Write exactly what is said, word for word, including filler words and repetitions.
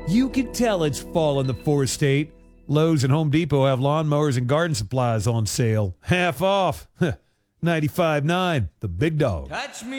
You can tell it's fall in the four-state. Lowe's and Home Depot have lawnmowers and garden supplies on sale. Half off. ninety-five point nine, the big dog. Touch me.